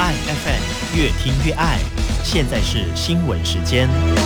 爱 FM， 越听越爱。现在是新闻时间。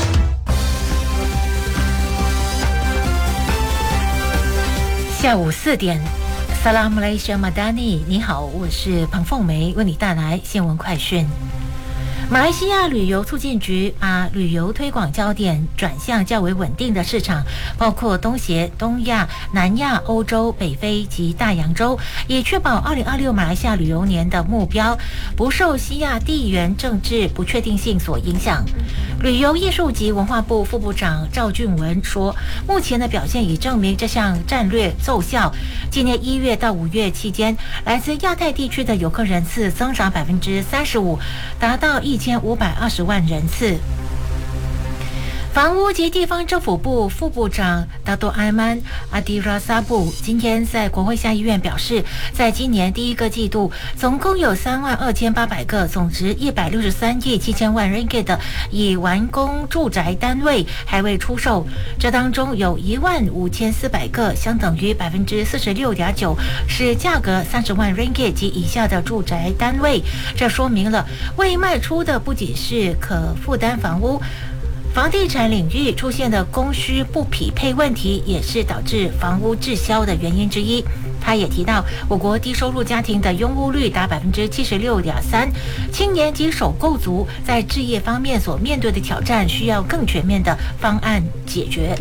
下午4点，萨拉姆雷什马达尼，你好，我是彭凤梅，为你带来新闻快讯。马来西亚旅游促进局把旅游推广焦点转向较为稳定的市场，包括东协、东亚、南亚、欧洲、北非及大洋洲，以确保2026马来西亚旅游年的目标不受西亚地缘政治不确定性所影响。旅游艺术及文化部副部长赵俊文说，目前的表现已证明这项战略奏效。今年1月到5月期间，来自亚太地区的游客人次增长35%，达到1520万人次。房屋及地方政府部副部长达多埃曼阿迪拉萨布今天在国会下议院表示，在今年第一个季度，总共有32800个总值163亿7千万 ringgit 的已完工住宅单位还未出售，这当中有15400个，相等于46.9%，是价格30万 ringgit 及以下的住宅单位。这说明了未卖出的不仅是可负担房屋，房地产领域出现的供需不匹配问题，也是导致房屋滞销的原因之一。他也提到，我国低收入家庭的拥屋率达76.3%，青年及首购族在置业方面所面对的挑战，需要更全面的方案解决。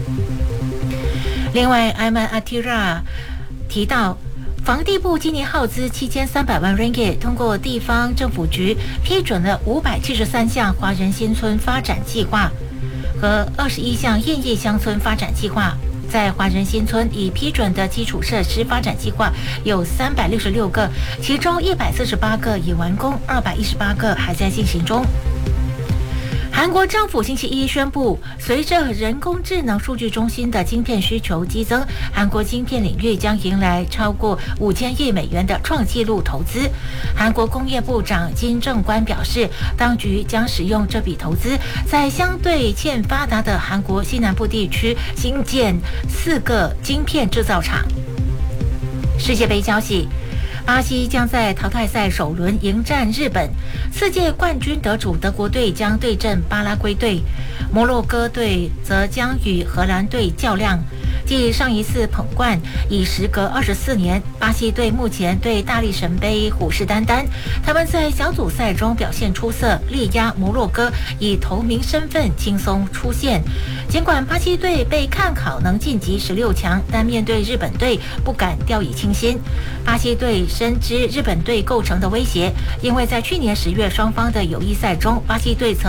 另外，埃曼阿提拉提到，房地部今年耗资7300万 ringgit， 通过地方政府局批准了573项华人新村发展计划和21项燕叶乡村发展计划。在华人新村已批准的基础设施发展计划有366个，其中148个已完工，218个还在进行中。韩国政府星期一宣布，随着人工智能数据中心的晶片需求激增，韩国晶片领域将迎来超过5000亿美元的创纪录投资。韩国工业部长金正官表示，当局将使用这笔投资，在相对欠发达的韩国西南部地区新建4个晶片制造厂。世界杯消息，巴西将在淘汰赛首轮迎战日本，4届冠军得主德国队将对阵巴拉圭队，摩洛哥队则将与荷兰队较量。继上一次捧冠已时隔24年，巴西队目前对大力神杯虎视眈眈。他们在小组赛中表现出色，力压摩洛哥，以头名身份轻松出线。尽管巴西队被看好能晋级16强，但面对日本队不敢掉以轻心。巴西队深知日本队构成的威胁，因为在去年10月双方的友谊赛中，巴西队曾